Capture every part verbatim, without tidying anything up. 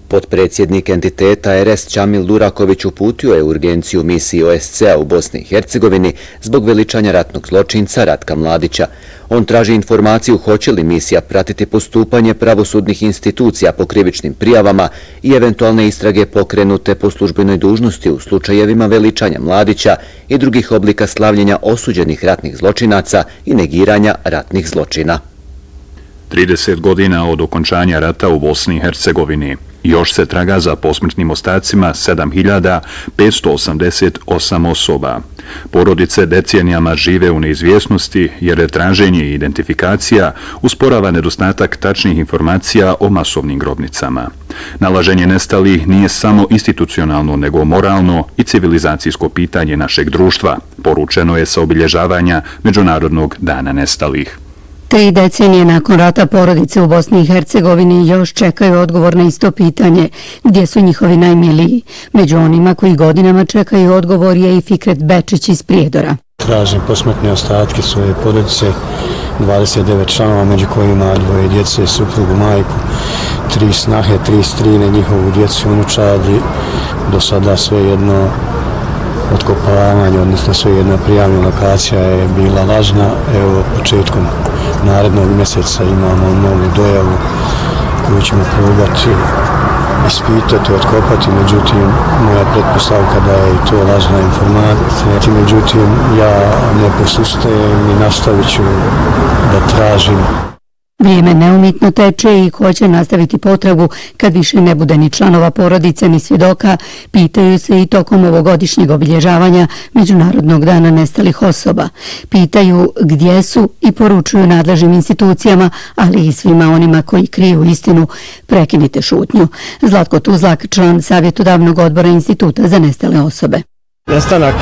Potpredsjednik entiteta er es Čamil Duraković uputio je urgenciju misiji o es ce a u Bosni i Hercegovini zbog veličanja ratnog zločinca Ratka Mladića. On traži informaciju hoće li misija pratiti postupanje pravosudnih institucija po krivičnim prijavama i eventualne istrage pokrenute po službenoj dužnosti u slučajevima veličanja Mladića i drugih oblika slavljenja osuđenih ratnih zločinaca i negiranja ratnih zločina. trideset godina od okončanja rata u Bosni i Hercegovini. Još se traga za posmrtnim ostacima sedam hiljada petsto osamdeset osam osoba. Porodice decenijama žive u neizvjesnosti jer traženje i identifikacija usporava nedostatak tačnih informacija o masovnim grobnicama. Nalaženje nestalih nije samo institucionalno nego moralno i civilizacijsko pitanje našeg društva, poručeno je sa obilježavanja Međunarodnog dana nestalih. Tri decenije nakon rata porodice u Bosni i Hercegovini još čekaju odgovor na isto pitanje gdje su njihovi najmiliji. Među onima koji godinama čekaju odgovor je i Fikret Bečić iz Prijedora. Tražim posmrtne ostatke svoje porodice, dvadeset devet članova, među kojima dvoje djece, suprugu, majku, tri snahe, tri strine, njihovu djecu, unučadi. Do sada sve jedno otkopavanje, odnosno sve jedna prijavna lokacija je bila lažna. Evo, početkom narednog mjeseca imamo novu dojavu koju ćemo probati ispitati, otkopati, međutim moja pretpostavka da je i to lažna informacija. Međutim, ja ne posustajem i nastavit ću da tražim. Vrijeme neumitno teče i ko će nastaviti potragu kad više ne bude ni članova porodice ni svjedoka, pitaju se i tokom ovogodišnjeg obilježavanja Međunarodnog dana nestalih osoba. Pitaju gdje su i poručuju nadležnim institucijama, ali i svima onima koji kriju istinu, prekinite šutnju. Zlatko Tuzlak, član savjetodavnog odbora Instituta za nestale osobe. Nestanak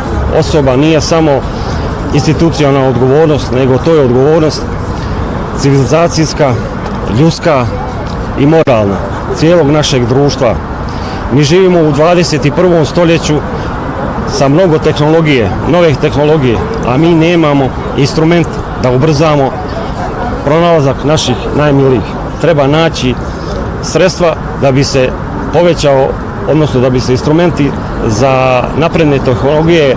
osoba nije samo institucionalna odgovornost, nego to je odgovornost civilizacijska, ljudska i moralna cijelog našeg društva. Mi živimo u dvadeset prvom stoljeću sa mnogo tehnologije, nove tehnologije, a mi nemamo instrument da ubrzamo pronalazak naših najmilijih. Treba naći sredstva da bi se povećao, odnosno da bi se instrumenti za napredne tehnologije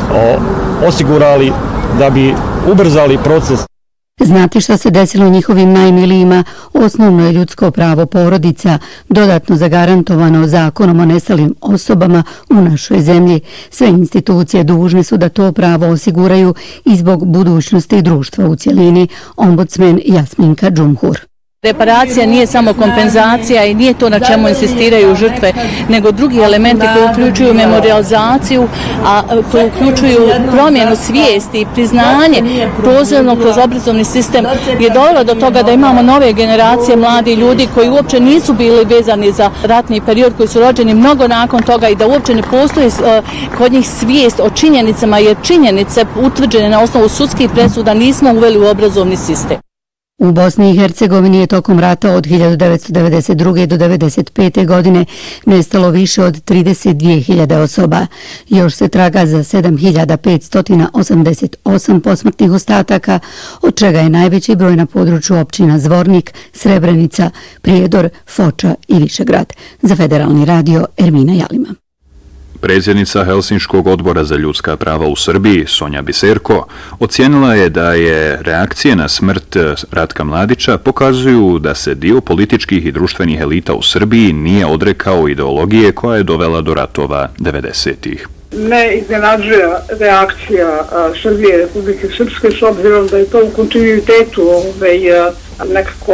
osigurali, da bi ubrzali proces. Znati šta se desilo njihovim najmilijima osnovno je ljudsko pravo porodica, dodatno zagarantovano zakonom o nestalim osobama u našoj zemlji. Sve institucije dužne su da to pravo osiguraju i zbog budućnosti društva u cjelini, ombudsman Jasminka Džumhur. Reparacija nije samo kompenzacija i nije to na čemu insistiraju žrtve, nego drugi elementi koji uključuju memorializaciju, a koji uključuju promjenu svijesti i priznanje prozirno kroz obrazovni sistem je dovelo do toga da imamo nove generacije mladi ljudi koji uopće nisu bili vezani za ratni period, koji su rođeni mnogo nakon toga i da uopće ne postoji kod njih svijest o činjenicama, jer činjenice utvrđene na osnovu sudskih presuda nismo uveli u obrazovni sistem. U Bosni i Hercegovini je tokom rata od hiljadu devetsto devedeset druge do devedeset pete godine nestalo više od trideset dvije hiljade osoba. Još se traga za sedam hiljada petsto osamdeset osam posmrtnih ostataka, od čega je najveći broj na području općina Zvornik, Srebrenica, Prijedor, Foča i Višegrad. Za Federalni radio Ermina Jalima. Predsjednica Helsinškog odbora za ljudska prava u Srbiji, Sonja Biserko, ocijenila je da je reakcije na smrt Ratka Mladića pokazuju da se dio političkih i društvenih elita u Srbiji nije odrekao ideologije koja je dovela do ratova devedesetih. Ne iznenađuje reakcija Srbije, Republike Srpske, s obzirom da je to u kontinuitetu ovaj, nekako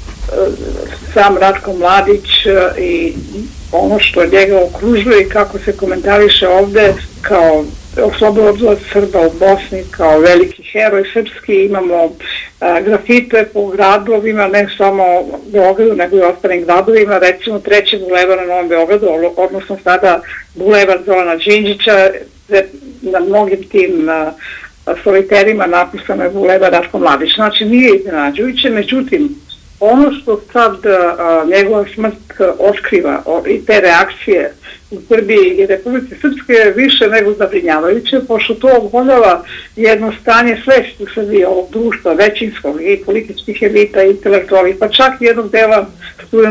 sam Ratko Mladić i ono što njega okružuje i kako se komentariše ovde kao oslobodilac Srba u Bosni, kao veliki heroj srpski. Imamo a, grafite po gradovima, ne samo u Beogradu, nego i ostalim gradovima, recimo treći bulevar na Novom Beogradu, odnosno sada bulevar Zorana Đinđića, na mnogim tim a, soliterima napisano je bulevar Ratko Mladić. Znači nije iznenađujuće, međutim, ono što sad a, njegova smrt otkriva o, i te reakcije u Srbiji i Republike Srpske je više nego zabrinjavajuće, pošto to ogoljava jedno stanje svesti u Srbiji ovog društva, većinskog i političkih elita, intelektualnih, pa čak i jednog dela studenta